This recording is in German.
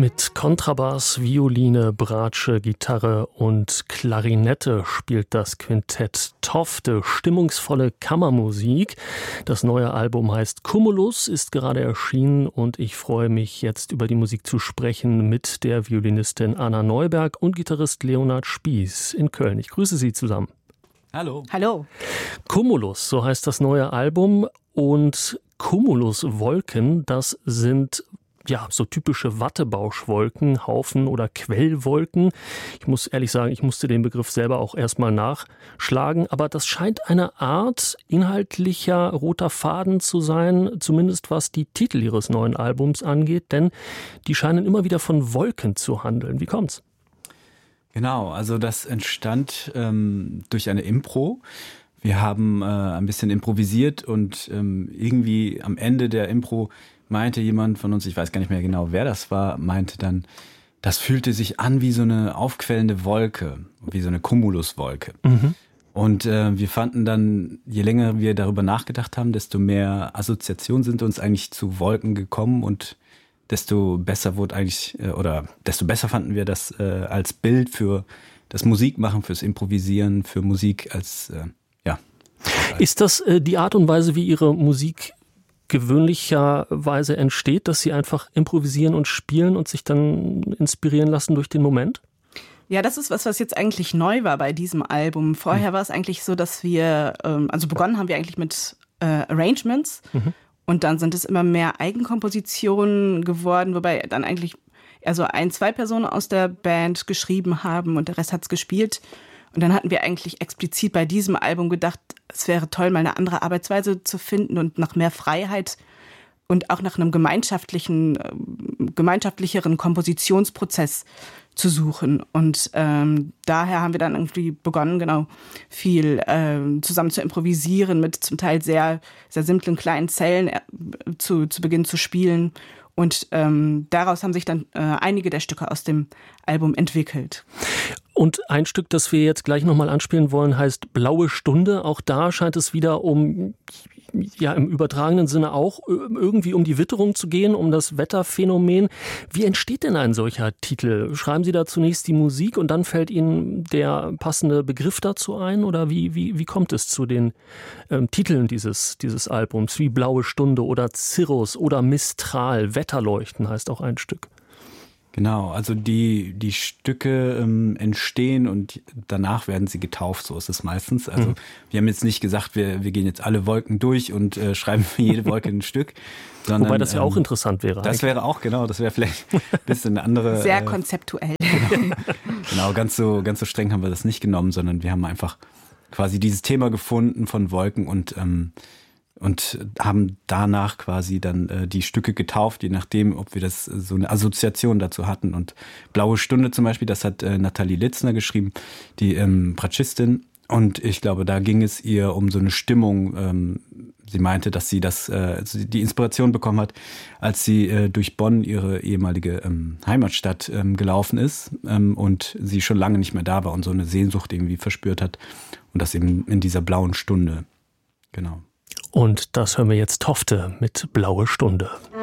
Mit Kontrabass, Violine, Bratsche, Gitarre und Klarinette spielt das Quintett Tofte stimmungsvolle Kammermusik. Das neue Album heißt Cumulus, ist gerade erschienen und ich freue mich jetzt über die Musik zu sprechen mit der Violinistin Anna Neuberg und Gitarrist Leonhard Spieß in Köln. Ich grüße Sie zusammen. Hallo. Hallo. Cumulus, so heißt das neue Album, und Cumuluswolken, das sind so typische Wattebauschwolken, Haufen oder Quellwolken. Ich muss ehrlich sagen, ich musste den Begriff selber auch erstmal nachschlagen, aber das scheint eine Art inhaltlicher roter Faden zu sein, zumindest was die Titel Ihres neuen Albums angeht, denn die scheinen immer wieder von Wolken zu handeln. Wie kommt's? Genau, also das entstand durch eine Impro. Wir haben ein bisschen improvisiert und irgendwie am Ende der Impro meinte jemand von uns, ich weiß gar nicht mehr genau, wer das war, meinte dann, das fühlte sich an wie so eine aufquellende Wolke, wie so eine Cumuluswolke. Mhm. Und wir fanden dann, je länger wir darüber nachgedacht haben, desto mehr Assoziationen sind uns eigentlich zu Wolken gekommen und desto besser fanden wir das als Bild für das Musikmachen, fürs Improvisieren, für Musik als, Ist das die Art und Weise, wie Ihre Musik gewöhnlicherweise entsteht, dass Sie einfach improvisieren und spielen und sich dann inspirieren lassen durch den Moment? Ja, das ist was jetzt eigentlich neu war bei diesem Album. Vorher war es eigentlich so, dass wir, begonnen haben wir eigentlich mit Arrangements und dann sind es immer mehr Eigenkompositionen geworden, wobei dann eigentlich eher so 1-2 Personen aus der Band geschrieben haben und der Rest hat's gespielt. Und dann hatten wir eigentlich explizit bei diesem Album gedacht, es wäre toll, mal eine andere Arbeitsweise zu finden und nach mehr Freiheit und auch nach einem gemeinschaftlicheren Kompositionsprozess zu suchen. Und daher haben wir dann irgendwie begonnen, viel zusammen zu improvisieren, mit zum Teil sehr, sehr simplen kleinen Zellen zu Beginn zu spielen. Und daraus haben sich dann einige der Stücke aus dem Album entwickelt. Und ein Stück, das wir jetzt gleich nochmal anspielen wollen, heißt Blaue Stunde. Auch da scheint es wieder im übertragenen Sinne auch irgendwie um die Witterung zu gehen, um das Wetterphänomen. Wie entsteht denn ein solcher Titel? Schreiben Sie da zunächst die Musik und dann fällt Ihnen der passende Begriff dazu ein? Oder wie kommt es zu den Titeln dieses Albums? Wie Blaue Stunde oder Cirrus oder Mistral, Wetterleuchten heißt auch ein Stück. Genau, also die Stücke entstehen und danach werden sie getauft, so ist es meistens. Also wir haben jetzt nicht gesagt, wir gehen jetzt alle Wolken durch und schreiben für jede Wolke ein Stück. Sondern, wobei das ja auch interessant wäre. Das wäre auch, das wäre vielleicht ein bisschen eine andere... Sehr konzeptuell. Genau, ganz so streng haben wir das nicht genommen, sondern wir haben einfach quasi dieses Thema gefunden von Wolken und haben danach quasi dann die Stücke getauft, je nachdem, ob wir das so eine Assoziation dazu hatten. Und Blaue Stunde zum Beispiel, das hat Nathalie Litzner geschrieben, die Bratschistin. Und ich glaube, da ging es ihr um so eine Stimmung. Sie meinte, dass sie die Inspiration bekommen hat, als sie durch Bonn, ihre ehemalige Heimatstadt, gelaufen ist und sie schon lange nicht mehr da war und so eine Sehnsucht irgendwie verspürt hat. Und das eben in dieser blauen Stunde. Genau. Und das hören wir jetzt Tofte mit Blaue Stunde.